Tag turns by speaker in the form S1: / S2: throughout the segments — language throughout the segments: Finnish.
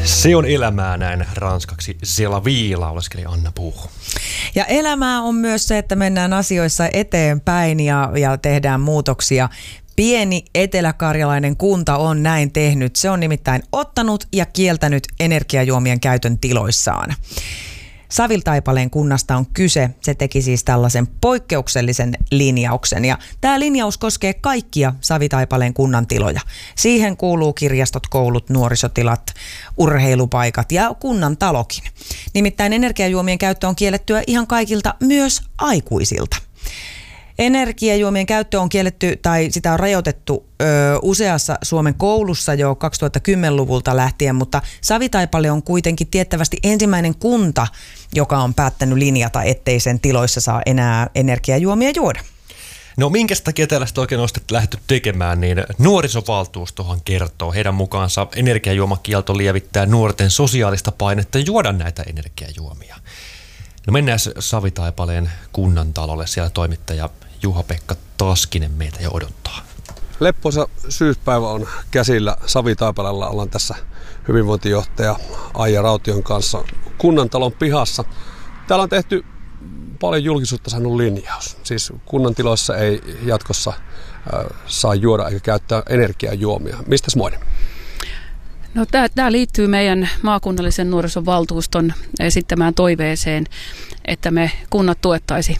S1: Se on elämää, näin ranskaksi C'est la vie, laulaskeli Anna Puuh.
S2: Ja elämää on myös se, että mennään asioissa eteenpäin ja tehdään muutoksia. Pieni eteläkarjalainen kunta on näin tehnyt. Se on nimittäin ottanut ja kieltänyt energiajuomien käytön tiloissaan. Saviltaipaleen kunnasta on kyse. Se teki siis tällaisen poikkeuksellisen linjauksen. Ja tämä linjaus koskee kaikkia Savitaipaleen kunnan tiloja. Siihen kuuluu kirjastot, koulut, nuorisotilat, urheilupaikat ja kunnan talokin. Nimittäin energiajuomien käyttö on kiellettyä ihan kaikilta, myös aikuisilta. Energiajuomien käyttö on kielletty tai sitä on rajoitettu useassa Suomen koulussa jo 2010-luvulta lähtien, mutta Savitaipale on kuitenkin tiettävästi ensimmäinen kunta, joka on päättänyt linjata, ettei sen tiloissa saa enää energiajuomia juoda.
S1: No minkä takia tällaista oikein olette lähdetty tekemään, niin nuorisovaltuustohan kertoo. Heidän mukaansa energiajuomakielto lievittää nuorten sosiaalista painetta juoda näitä energiajuomia. No mennään Savitaipaleen kunnantalolle, siellä toimittaja Juha-Pekka Taskinen meitä jo odottaa.
S3: Leppoisa syyspäivä on käsillä Savitaipaleella. Ollaan tässä hyvinvointijohtaja Aija Raution kanssa kunnantalon pihassa. Täällä on tehty paljon julkisuutta saanut linjaus. Siis kunnantiloissa ei jatkossa saa juoda eikä käyttää energiajuomia. Mistäs moinen?
S4: No, tämä liittyy meidän maakunnallisen nuorisovaltuuston esittämään toiveeseen, että me kunnat tuettaisi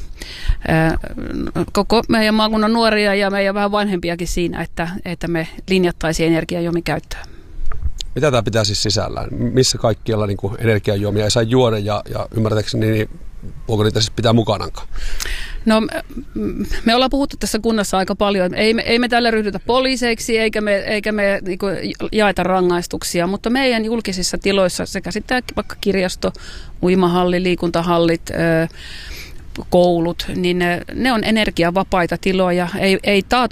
S4: koko meidän maakunnan nuoria ja meidän vähän vanhempiakin siinä, että me linjattaisiin energiajuomien käyttöä.
S3: Mitä tämä pitää siis sisällään? Missä kaikkialla niin energiajuomia ei saa juoda ja ymmärtääkseni, niin voiko niitä siis pitää mukanaankaan?
S4: No, me ollaan puhuttu tässä kunnassa aika paljon. Ei me tällä ryhdytä poliiseiksi eikä me niin kuin jaeta rangaistuksia, mutta meidän julkisissa tiloissa se käsittää vaikka kirjasto, uimahalli, liikuntahallit, koulut, niin ne on energiavapaita tiloja. Ei taatu